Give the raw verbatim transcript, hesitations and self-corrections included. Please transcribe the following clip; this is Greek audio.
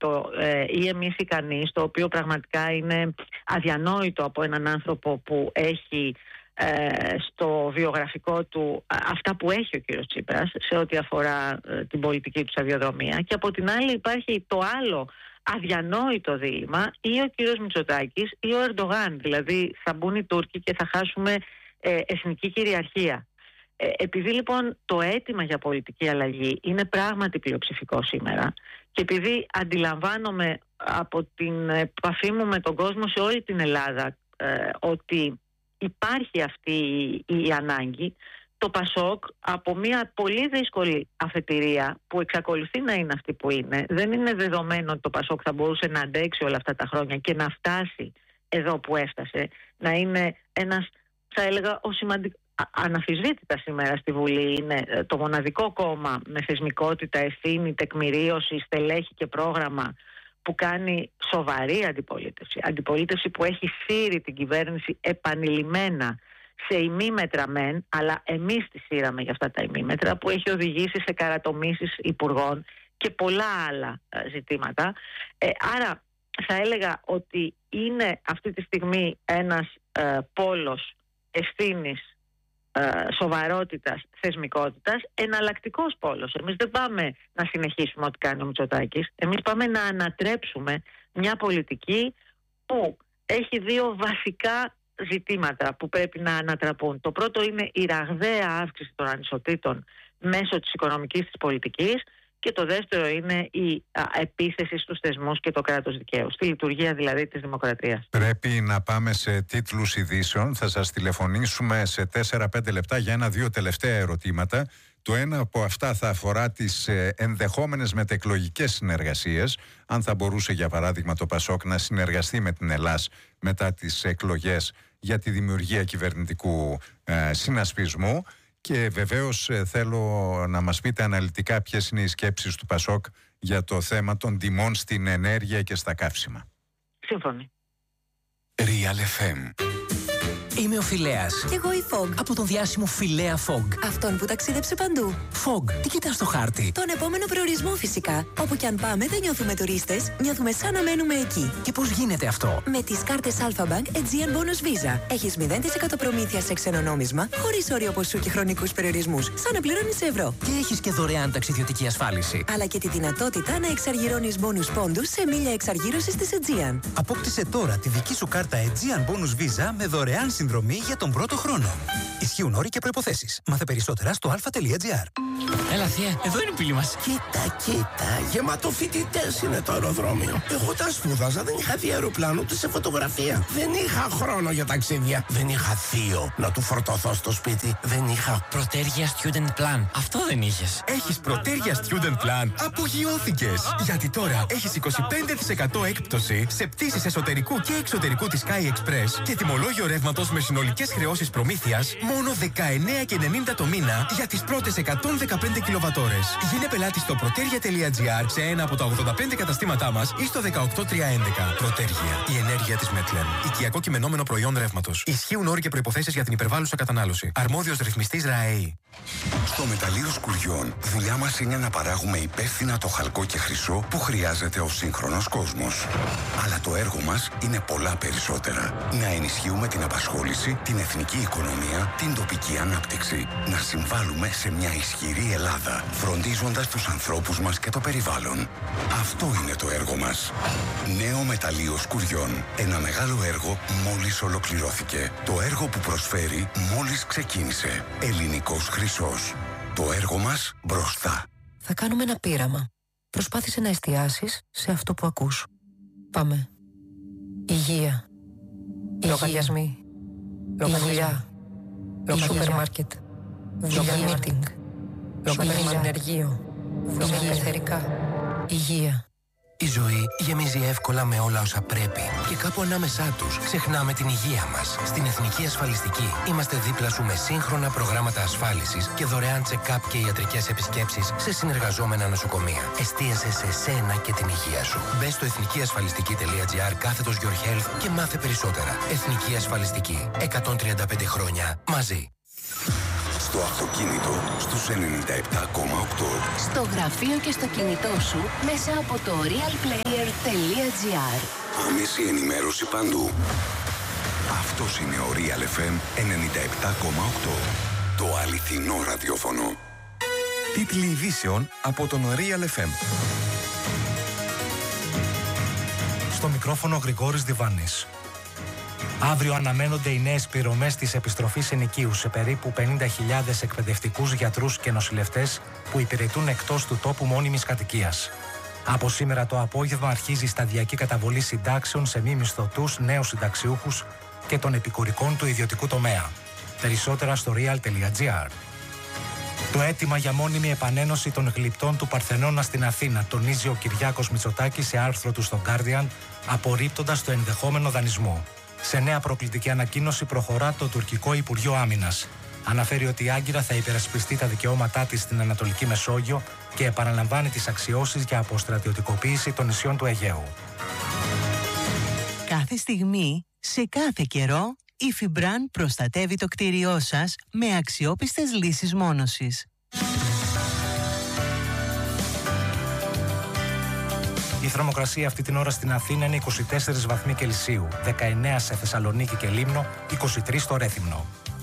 το ε, ή εμείς ή κανείς, το οποίο πραγματικά είναι αδιανόητο από έναν άνθρωπο που έχει ε, στο βιογραφικό του αυτά που έχει ο κύριος Τσίπρας σε ό,τι αφορά ε, την πολιτική του σταδιοδρομία. Και από την άλλη υπάρχει το άλλο αδιανόητο δίλημμα, ή ο κύριος Μητσοτάκης ή ο Ερντογάν. Δηλαδή θα μπουν οι Τούρκοι και θα χάσουμε ε, εθνική κυριαρχία. Ε, επειδή λοιπόν το αίτημα για πολιτική αλλαγή είναι πράγματι πλειοψηφικό σήμερα, και επειδή αντιλαμβάνομαι από την επαφή μου με τον κόσμο σε όλη την Ελλάδα ε, ότι υπάρχει αυτή η, η ανάγκη, το ΠΑΣΟΚ από μια πολύ δύσκολη αφετηρία που εξακολουθεί να είναι αυτή που είναι, δεν είναι δεδομένο ότι το ΠΑΣΟΚ θα μπορούσε να αντέξει όλα αυτά τα χρόνια και να φτάσει εδώ που έφτασε, να είναι ένας, θα έλεγα, ο σημαντικός, αναφυσβήτητα σήμερα στη Βουλή είναι το μοναδικό κόμμα με θεσμικότητα, ευθύνη, τεκμηρίωση, στελέχη και πρόγραμμα που κάνει σοβαρή αντιπολίτευση. Αντιπολίτευση που έχει φύρει την κυβέρνηση επανειλημμένα σε ημίμετρα μεν, αλλά εμείς τη σύραμε για αυτά τα ημίμετρα, που έχει οδηγήσει σε καρατομήσεις υπουργών και πολλά άλλα ζητήματα. Ε, άρα θα έλεγα ότι είναι αυτή τη στιγμή ένας ε, πόλος ευθύνης, σοβαρότητας, θεσμικότητας, εναλλακτικός πόλος. Εμείς δεν πάμε να συνεχίσουμε ό,τι κάνει ο Μητσοτάκης. Εμείς πάμε να ανατρέψουμε μια πολιτική που έχει δύο βασικά ζητήματα που πρέπει να ανατραπούν. Το πρώτο είναι η ραγδαία αύξηση των ανισοτήτων μέσω της οικονομικής της πολιτικής, και το δεύτερο είναι η α, επίθεση στους θεσμούς και το κράτος δικαίου, στη λειτουργία δηλαδή της δημοκρατίας. Πρέπει να πάμε σε τίτλους ειδήσεων. Θα σας τηλεφωνήσουμε σε τέσσερα πέντε λεπτά για ένα-δύο τελευταία ερωτήματα. Το ένα από αυτά θα αφορά τις ε, ενδεχόμενες μετεκλογικές συνεργασίες. Αν θα μπορούσε, για παράδειγμα, το ΠΑΣΟΚ να συνεργαστεί με την Ελλάς μετά τις εκλογές για τη δημιουργία κυβερνητικού ε, συνασπισμού. Και βεβαίως ε, θέλω να μας πείτε αναλυτικά ποιες είναι οι σκέψεις του ΠΑΣΟΚ για το θέμα των τιμών στην ενέργεια και στα καύσιμα. Σύμφωνοι. Real εφ εμ. Είμαι ο Φιλέας. Κι εγώ η Fog. Από τον διάσημο Φιλέα Fog. Αυτόν που ταξίδεψε παντού. Fog, τι κοιτάς στο χάρτη? Τον επόμενο προορισμό φυσικά. Όπου κι αν πάμε δεν νιώθουμε τουρίστες, νιώθουμε σαν να μένουμε εκεί. Και πώς γίνεται αυτό? Με τις κάρτες Alphabank Aegean Bonus Visa. Έχεις μηδέν τοις εκατό προμήθεια σε ξένο νόμισμα, χωρίς όριο ποσού και χρονικούς περιορισμούς. Σαν να πληρώνεις ευρώ. Και έχεις και δωρεάν ταξιδιωτική ασφάλιση. Αλλά και τη δυνατότητα να εξαργυρώνεις bonus πόντους σε μίλια εξαργύρωσης της Aegean. Απόκτησε τώρα τη δική σου κάρτα Aegean Bonus Visa με δωρεάν συνδρομή για τον πρώτο χρόνο. Ισχύουν όροι και προϋποθέσεις. Μάθε περισσότερα στο αλφα.gr. Έλα, θεία, εδώ είναι η πύλη μας. Κοίτα, κοίτα, γεμάτο φοιτητές είναι το αεροδρόμιο. Εγώ τα σπούδαζα, δεν είχα δει αεροπλάνο ούτε σε φωτογραφία. Δεν είχα χρόνο για ταξίδια. Δεν είχα θείο να του φορτωθώ στο σπίτι. Δεν είχα Πρωτέργεια Student Plan. Αυτό δεν είχες? Έχεις Πρωτέργεια Student Plan? Απογειώθηκες! Γιατί τώρα έχεις είκοσι πέντε τοις εκατό έκπτωση σε πτήσεις εσωτερικού και εξωτερικού της Sky Express και τιμολόγιο ρεύματος με συνολικές χρεώσεις προμήθειας μόνο δεκαεννέα και ενενήντα το μήνα για τις πρώτες εκατόν δεκαπέντε κιλοβατόρες. Γίνε πελάτη στο πρωτέργεια.gr σε ένα από τα ογδόντα πέντε καταστήματά μας ή στο δεκαοκτώ τριακόσια έντεκα. Πρωτέργεια. Η ενέργεια της Μέτλεν. Οικιακό κειμενόμενο προϊόν ρεύματος. Ισχύουν όροι και προϋποθέσεις για την υπερβάλλουσα κατανάλωση. Αρμόδιος ρυθμιστής ΡΑΕΗ. Στο μεταλλείο σκουριών, δουλειά μας είναι να παράγουμε υπεύθυνα το χαλκό και χρυσό που χρειάζεται ο σύγχρονος κόσμος. Αλλά το έργο μας είναι πολλά περισσότερα. Να ενισχύουμε την απασχόληση, την εθνική οικονομία, την τοπική ανάπτυξη. Να συμβάλλουμε σε μια ισχυρή Ελλάδα, φροντίζοντας τους ανθρώπους μας και το περιβάλλον. Αυτό είναι το έργο μας. Νέο μεταλλείο σκουριών. Ένα μεγάλο έργο μόλις ολοκληρώθηκε. Το έργο που προσφέρει μόλις ξεκίνησε. Ελληνικός χρυσός. Το έργο μας μπροστά. Θα κάνουμε ένα πείραμα. Προσπάθησε να εστιάσεις σε αυτό που ακούς. Πάμε. Υγεία. Λογαριασμοί. Δουλειά. Σούπερ μάρκετ. Δουλειά μίτινγκ. Λογαριασμό ενεργείο. Δουλειά ελευθερικά. Υγεία. Η ζωή γεμίζει εύκολα με όλα όσα πρέπει. Και κάπου ανάμεσά τους ξεχνάμε την υγεία μας. Στην Εθνική Ασφαλιστική είμαστε δίπλα σου με σύγχρονα προγράμματα ασφάλισης και δωρεάν check-up και ιατρικές επισκέψεις σε συνεργαζόμενα νοσοκομεία. Εστίασε σε σένα και την υγεία σου. Μπες στο εθνικιασφαλιστική.gr κάθετος Your Health και μάθε περισσότερα. Εθνική Ασφαλιστική. εκατόν τριάντα πέντε χρόνια μαζί. στο αυτοκίνητο στους ενενήντα επτά κόμμα οκτώ. Στο γραφείο και στο κινητό σου μέσα από το realplayer τελεία gr. Άμεση ενημέρωση παντού. Αυτός είναι ο Real εφ εμ ενενήντα επτά κόμμα οκτώ. Το αληθινό ραδιόφωνο. Τίτλοι ειδήσεων από τον Real εφ εμ. Στο μικρόφωνο Γρηγόρης Διβάνης. Αύριο αναμένονται οι νέες πληρωμές της επιστροφής ενοικίου σε περίπου πενήντα χιλιάδες εκπαιδευτικούς, γιατρούς και νοσηλευτές που υπηρετούν εκτός του τόπου μόνιμης κατοικίας. Από σήμερα το απόγευμα αρχίζει η σταδιακή καταβολή συντάξεων σε μη μισθωτούς, νέους συνταξιούχους και των επικουρικών του ιδιωτικού τομέα. Περισσότερα στο real τελεία gr. Το αίτημα για μόνιμη επανένωση των γλυπτών του Παρθενώνα στην Αθήνα τονίζει ο Κυριάκος Μητσοτάκης σε άρθρο του στο Guardian, απορρίπτοντας το ενδεχόμενο δανεισμό. Σε νέα προκλητική ανακοίνωση προχωρά το τουρκικό Υπουργείο Άμυνας. Αναφέρει ότι η Άγκυρα θα υπερασπιστεί τα δικαιώματά της στην Ανατολική Μεσόγειο και επαναλαμβάνει τις αξιώσεις για αποστρατιωτικοποίηση των νησιών του Αιγαίου. Κάθε στιγμή, σε κάθε καιρό, η Φιμπραν προστατεύει το κτίριό σας με αξιόπιστες λύσεις μόνωσης. Η θερμοκρασία αυτή την ώρα στην Αθήνα είναι είκοσι τέσσερις βαθμοί Κελσίου, δεκαεννέα σε Θεσσαλονίκη και Λίμνο, είκοσι τρεις στο Ρέθυμνο.